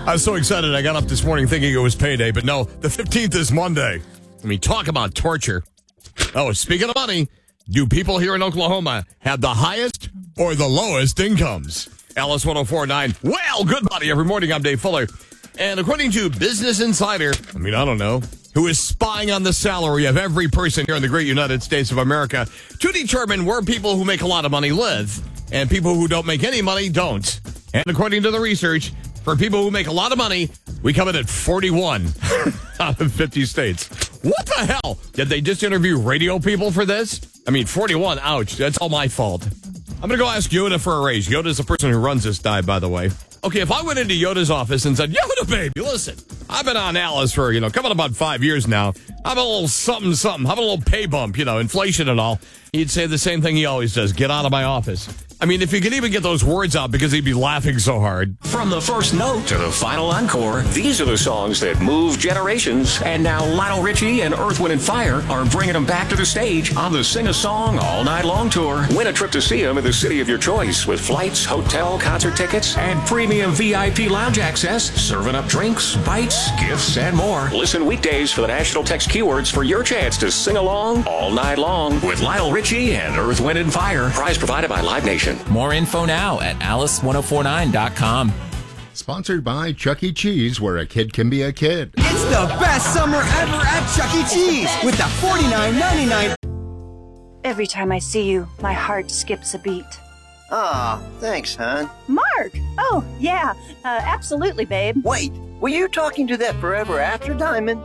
I was so excited I got up this morning thinking it was payday, but no, the 15th is Monday. I mean, talk about torture. Oh, speaking of money, do people here in Oklahoma have the highest or the lowest incomes? Alice 1049. Well, good buddy. Every morning, I'm Dave Fuller. And according to Business Insider, I don't know, who is spying on the salary of every person here in the great United States of America to determine where people who make a lot of money live and people who don't make any money don't. And according to the research, for people who make a lot of money, we come in at 41 out of 50 states. What the hell? Did they just interview radio people for this? 41, ouch. That's all my fault. I'm going to go ask Yoda for a raise. Yoda's the person who runs this dive, by the way. Okay, if I went into Yoda's office and said, Yoda, baby, listen, I've been on Alice for, coming about 5 years now. I'm a little something. I'm a little pay bump, inflation and all. He'd say the same thing he always does. Get out of my office. If he could even get those words out because he'd be laughing so hard. From the first note to the final encore, these are the songs that move generations. And now Lionel Richie and Earth, Wind & Fire are bringing them back to the stage on the Sing a Song All Night Long tour. Win a trip to see them in the city of your choice with flights, hotel, concert tickets, and premium VIP lounge access, serving up drinks, bites, gifts, and more. Listen weekdays for the national text keywords for your chance to sing along all night long with Lionel Richie and Earth, Wind & Fire. Prize provided by Live Nation. More info now at alice1049.com. Sponsored by Chuck E. Cheese, where a kid can be a kid. It's the best summer ever at Chuck E. Cheese with the $49.99. Every time I see you, my heart skips a beat. Aw, thanks, hon. Mark! Oh, yeah, absolutely, babe. Wait, were you talking to that Forever After diamond?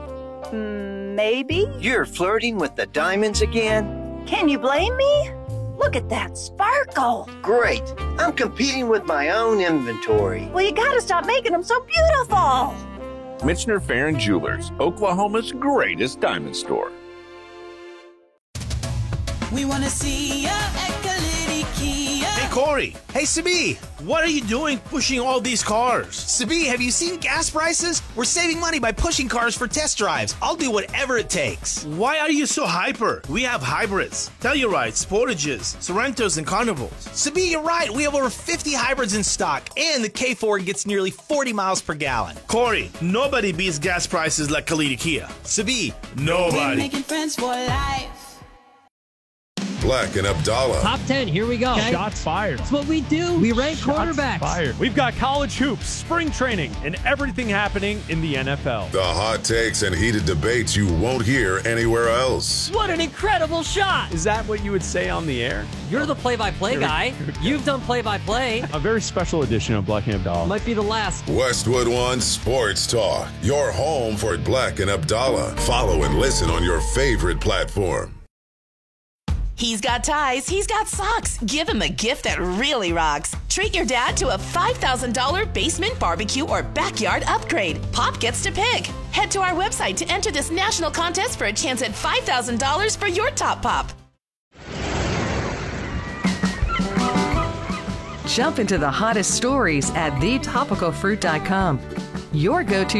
Maybe? You're flirting with the diamonds again? Can you blame me? Look at that sparkle. Great. I'm competing with my own inventory. Well, you gotta stop making them so beautiful. Michener Farron Jewelers, Oklahoma's greatest diamond store. We want to see ya at Kalidi Kia. Hey, Corey. Hey, Sabi. What are you doing pushing all these cars? Sabi, have you seen gas prices? We're saving money by pushing cars for test drives. I'll do whatever it takes. Why are you so hyper? We have hybrids, Tellurides, Sportages, Sorrentos, and Carnivals. Sabi, you're right. We have over 50 hybrids in stock, and the K4 gets nearly 40 miles per gallon. Corey, nobody beats gas prices like Kalidi Kia. Sabi, nobody. We're making friends for life. Black and Abdallah. Top 10, here we go. Okay. Shots fired. That's what we do. We rank quarterbacks. Fired. We've got college hoops, spring training, and everything happening in the NFL. The hot takes and heated debates you won't hear anywhere else. What an incredible shot. Is that what you would say on the air? You're the play-by-play guy. You've done play-by-play. A very special edition of Black and Abdallah. Might be the last. Westwood One Sports Talk. Your home for Black and Abdallah. Follow and listen on your favorite platform. He's got ties, he's got socks. Give him a gift that really rocks. Treat your dad to a $5,000 basement barbecue or backyard upgrade. Pop gets to pick. Head to our website to enter this national contest for a chance at $5,000 for your top pop. Jump into the hottest stories at thetopicalfruit.com. Your go-to